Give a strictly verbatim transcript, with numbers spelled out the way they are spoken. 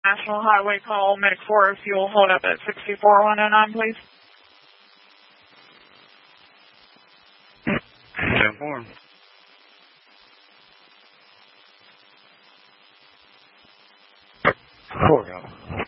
National Highway call, Medic four, fuel hold up at sixty-four one oh nine, please. ten four. Four,